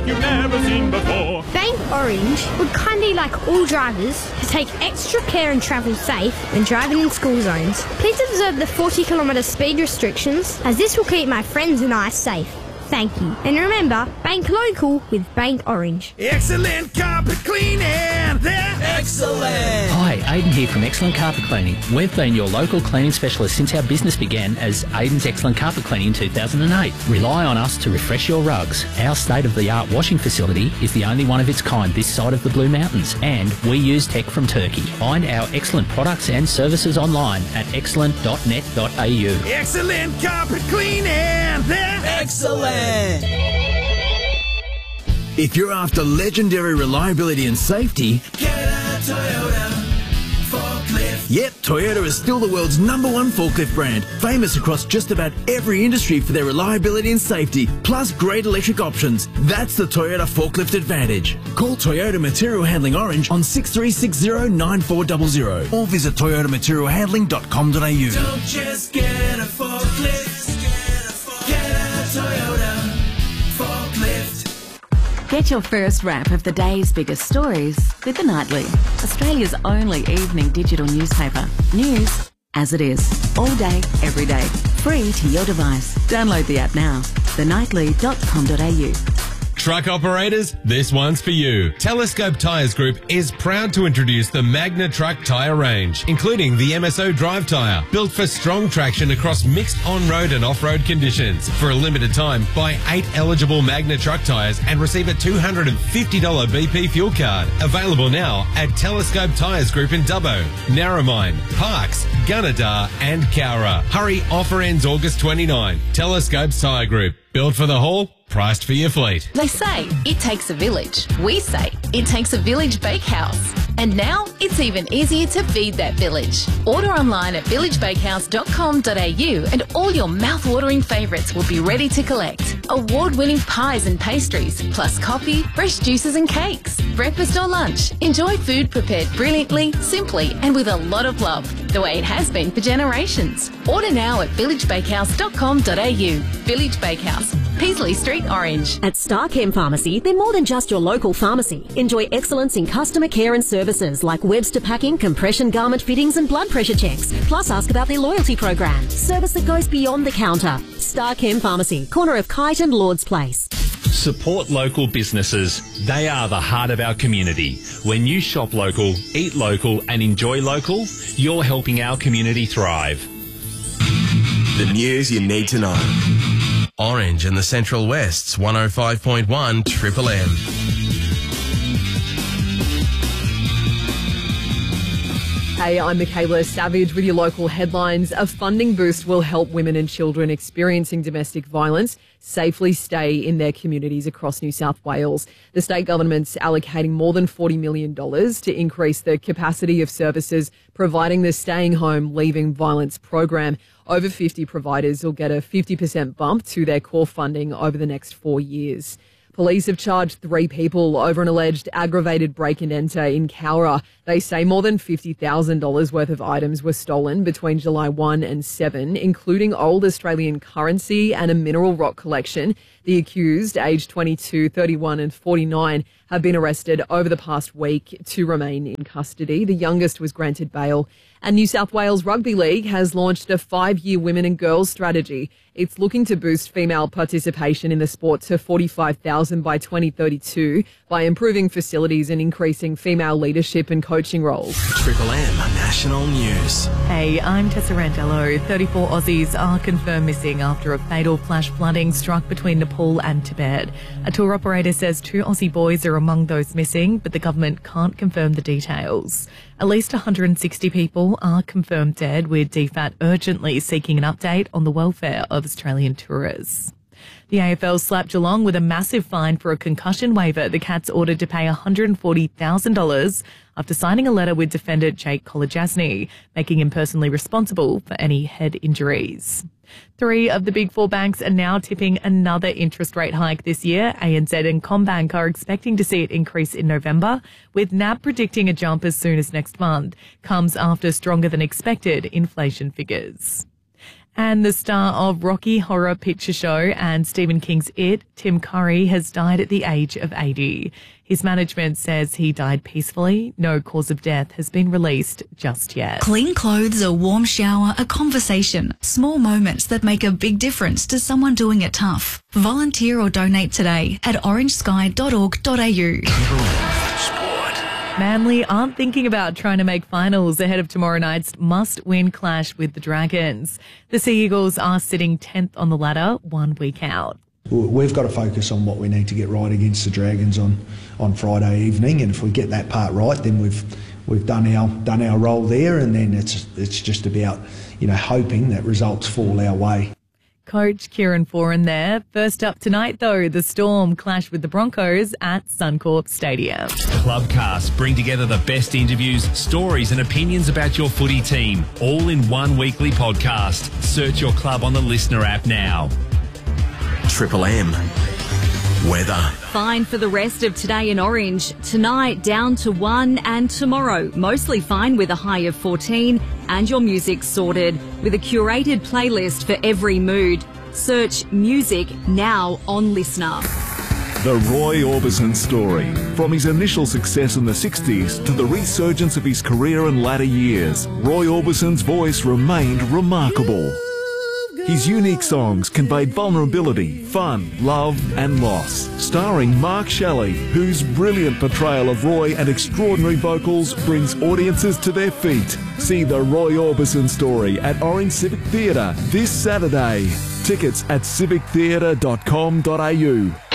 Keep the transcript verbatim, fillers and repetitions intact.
you've never seen before. Bank Orange would kindly like all drivers to take extra care and travel safe when driving in school zones. Please observe the forty kilometre speed restrictions, as this will keep my friends and I safe. Thank you. And remember, bank local with Bank Orange. Excellent carpet cleaning. They're excellent. Hi, Aidan here from Excellent Carpet Cleaning. We've been your local cleaning specialist since our business began as Aidan's Excellent Carpet Cleaning in two thousand eight. Rely on us to refresh your rugs. Our state-of-the-art washing facility is the only one of its kind this side of the Blue Mountains, and we use tech from Turkey. Find our excellent products and services online at excellent dot net dot a u. Excellent carpet cleaning. They're excellent. If you're after legendary reliability and safety, get a Toyota forklift. Yep, Toyota is still the world's number one forklift brand, famous across just about every industry for their reliability and safety, plus great electric options. That's the Toyota Forklift Advantage. Call Toyota Material Handling Orange on six three six zero nine four zero zero or visit toyota material handling dot com dot a u. Don't just get a forklift, get a Toyota forklift. Get your first wrap of the day's biggest stories with The Nightly, Australia's only evening digital newspaper. News as it is, all day, every day, free to your device. Download the app now, the nightly dot com dot a u. Truck operators, this one's for you. Telescope Tyres Group is proud to introduce the Magna Truck tyre range, including the M S O Drive tyre, built for strong traction across mixed on-road and off-road conditions. For a limited time, buy eight eligible Magna Truck tyres and receive a two hundred fifty dollars B P fuel card. Available now at Telescope Tyres Group in Dubbo, Narromine, Parkes, Gunnedah and Cowra. Hurry, offer ends August twenty-ninth. Telescope Tyre Group, built for the haul, priced for your fleet. They say it takes a village. We say it takes a village bakehouse. And now it's even easier to feed that village. Order online at village bakehouse dot com dot a u and all your mouth-watering favourites will be ready to collect. Award-winning pies and pastries, plus coffee, fresh juices and cakes. Breakfast or lunch. Enjoy food prepared brilliantly, simply and with a lot of love, the way it has been for generations. Order now at village bakehouse dot com dot a u. Village Bakehouse, Peasley Street, Orange. At Starchem Pharmacy, they're more than just your local pharmacy. Enjoy excellence in customer care and services like Webster packing, compression garment fittings and blood pressure checks. Plus ask about their loyalty program. Service that goes beyond the counter. Starchem Pharmacy, corner of Kite and Lord's Place. Support local businesses. They are the heart of our community. When you shop local, eat local and enjoy local, you're helping our community thrive. The news you need to know. Orange and the Central West's one oh five point one Triple M. Hey, I'm Michaela Savage with your local headlines. A funding boost will help women and children experiencing domestic violence safely stay in their communities across New South Wales. The state government's allocating more than forty million dollars to increase the capacity of services providing the Staying Home Leaving Violence program. Over fifty providers will get a fifty percent bump to their core funding over the next four years. Police have charged three people over an alleged aggravated break and enter in Cowra. They say more than fifty thousand dollars worth of items were stolen between July first and seventh, including old Australian currency and a mineral rock collection. The accused, aged twenty-two, thirty-one and forty-nine, have been arrested over the past week to remain in custody. The youngest was granted bail. And New South Wales Rugby League has launched a five-year women and girls strategy. It's looking to boost female participation in the sport to forty-five thousand by twenty thirty-two by improving facilities and increasing female leadership and coaching roles. Triple M National News. Hey, I'm Tessa Randello. thirty-four Aussies are confirmed missing after a fatal flash flooding struck between Nepal and Tibet. A tour operator says two Aussie boys are among those missing, but the government can't confirm the details. At least one hundred sixty people are confirmed dead, with D F A T urgently seeking an update on the welfare of Australian tourists. The A F L slapped Geelong with a massive fine for a concussion waiver the Cats ordered to pay one hundred forty thousand dollars after signing a letter with defendant Jake Kolodjasny, making him personally responsible for any head injuries. Three of the big four banks are now tipping another interest rate hike this year. A N Z and CommBank are expecting to see it increase in November, with N A B predicting a jump as soon as next month. Comes after stronger than expected inflation figures. And the star of Rocky Horror Picture Show and Stephen King's It, Tim Curry, has died at the age of eighty. His management says he died peacefully. No cause of death has been released just yet. Clean clothes, a warm shower, a conversation. Small moments that make a big difference to someone doing it tough. Volunteer or donate today at orange sky dot org dot a u. Manly aren't thinking about trying to make finals ahead of tomorrow night's must-win clash with the Dragons. The Sea Eagles are sitting tenth on the ladder, one week out. We've got to focus on what we need to get right against the Dragons on, on Friday evening, and if we get that part right, then we've we've done our done our role there, and then it's it's just about, you know, hoping that results fall our way. Coach Kieran Foran there. First up tonight, though, the Storm clash with the Broncos at Suncorp Stadium. Clubcast bring together the best interviews, stories and opinions about your footy team, all in one weekly podcast. Search your club on the Listener app now. Triple M. Weather. Fine for the rest of today in Orange. Tonight down to one, and tomorrow mostly fine with a high of fourteen, and your music sorted with a curated playlist for every mood. Search music now on Listener. The Roy Orbison story. From his initial success in the sixties to the resurgence of his career in latter years, Roy Orbison's voice remained remarkable. His unique songs conveyed vulnerability, fun, love and loss. Starring Mark Shelley, whose brilliant portrayal of Roy and extraordinary vocals brings audiences to their feet. See The Roy Orbison Story at Orange Civic Theatre this Saturday. Tickets at civic theatre dot com dot a u.